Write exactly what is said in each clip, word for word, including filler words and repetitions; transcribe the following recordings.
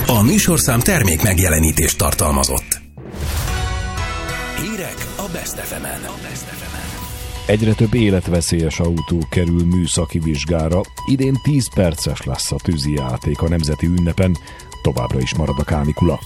A műsorszám termék megjelenítést tartalmazott. Hírek a Best ef emen. Egyre több életveszélyes autó kerül műszaki vizsgára. Idén tíz perces lesz a tűzijáték a nemzeti ünnepen, továbbra is marad a kánikula.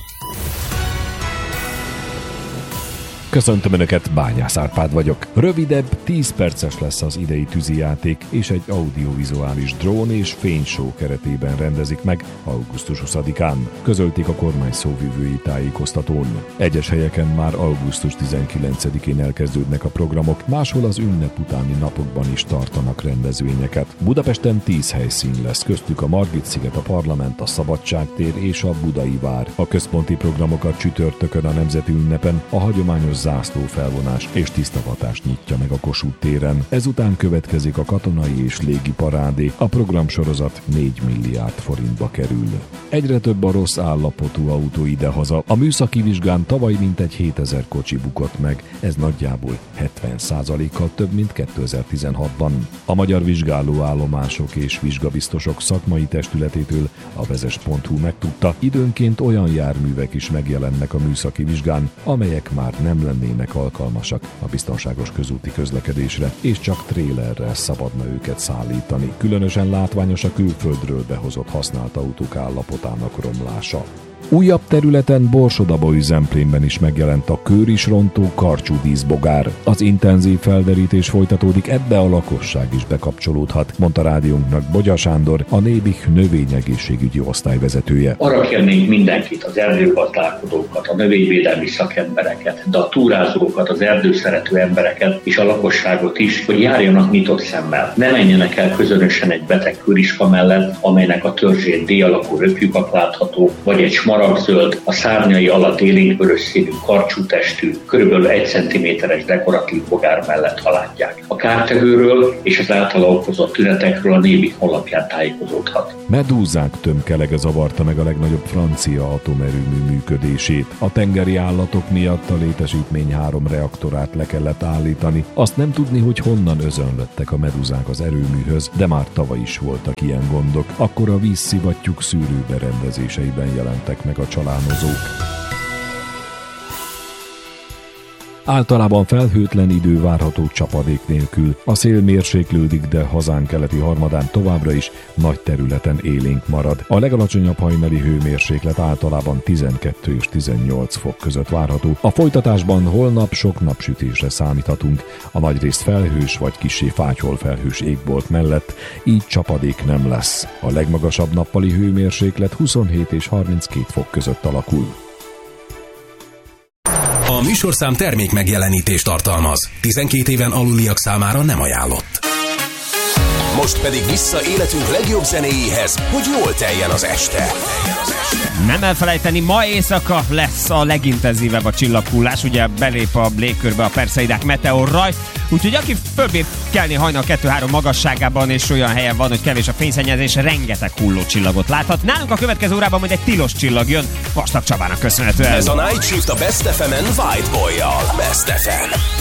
Köszöntöm Önöket, Bányász Árpád vagyok. Rövidebb, tíz perces lesz az idei tűzijáték, és egy audiovizuális drón és fényshow keretében rendezik meg augusztus huszadikán. Közölték a kormány szóvivői tájékoztatón. Egyes helyeken már augusztus tizenkilencedikén elkezdődnek a programok, máshol az ünnep utáni napokban is tartanak rendezvényeket. Budapesten tíz helyszín lesz, köztük a Margit-sziget, a Parlament, a Szabadságtér és a Budai Vár. A központi programokat csütörtökön a nemzeti ünnepen a hagyományos zászlófelvonás és tisztavatás nyitja meg a Kossuth téren. Ezután következik a katonai és légi parádé. A programsorozat négy milliárd forintba kerül. Egyre több a rossz állapotú autó idehaza. A műszaki vizsgán tavaly mintegy hétezer kocsi bukott meg. Ez nagyjából hetven százalékkal több, mint kétezer-tizenhatban. A Magyar Vizsgálóállomások és Vizsgabiztosok szakmai testületétől a vezes pont hu megtudta, időnként olyan járművek is megjelennek a műszaki vizsgán, amelyek már nem lennének alkalmasak a biztonságos közúti közlekedésre, és csak trélerrel szabadna őket szállítani. Különösen látványos a külföldről behozott használt autók állapotának romlása. Újabb területen, Borsodaba üzemplénben is megjelent a kőrisrontó karcsú díszbogár. Az intenzív felderítés folytatódik, ebbe a lakosság is bekapcsolódhat, mondta rádiónknak Bogya Sándor, a Nébih növényegészségügyi osztályvezetője. Arra kérnénk mindenkit, az erdőgazdálkodókat, a növényvédelmi szakembereket, de a túrázókat, az erdőszerető embereket és a lakosságot is, hogy járjanak nyitott szemmel. Ne menjenek el közönösen egy beteg kőriska mellett, amelynek a törzsén D-alakú röplyukat látható, vagy egy smaragdzöld, a szárnyai alatt élénkvörös színű, karcsú testű, körülbelül egy centiméteres dekoratív bogár mellett haladják. A kártevőről és az általa okozott tünetekről a Nébih honlapján tájékozódhat. Medúzák tömkelege zavarta meg a legnagyobb francia atomerőmű működését. A tengeri állatok miatt a létesítmény három reaktorát le kellett állítani. Azt nem tudni, hogy honnan özönlöttek a medúzák az erőműhöz, de már tavaly is voltak ilyen gondok. Akkor a vízszivattyúk szűrőberendezéseiben jelentek meg a csalánozók. Általában felhőtlen idő várható csapadék nélkül. A szél mérséklődik, de hazánk keleti harmadán továbbra is nagy területen élénk marad. A legalacsonyabb hajnali hőmérséklet általában tizenkettő és tizennyolc fok között várható. A folytatásban holnap sok napsütésre számíthatunk, a nagyrészt felhős vagy kissé fátyol felhős égbolt mellett, így csapadék nem lesz. A legmagasabb nappali hőmérséklet huszonhét és harminckét fok között alakul. A műsorszám termék megjelenítést tartalmaz. tizenkét éven aluliak számára nem ajánlott. Most pedig vissza életünk legjobb zenéjéhez, hogy jól teljen az este. Nem elfelejteni, ma éjszaka lesz a legintenzívebb a csillaghullás, ugye belép a légkörbe a perseidák meteorraj, úgyhogy aki fölbír kelni hajnal kettő-három magasságában és olyan helyen van, hogy kevés a fényszennyezés, rengeteg hulló csillagot láthat. Nálunk a következő órában majd egy tilos csillag jön, Vastag Csabának köszönhetően. Ez a Night Shift a Best ef emen White Boy-jal. Best ef em.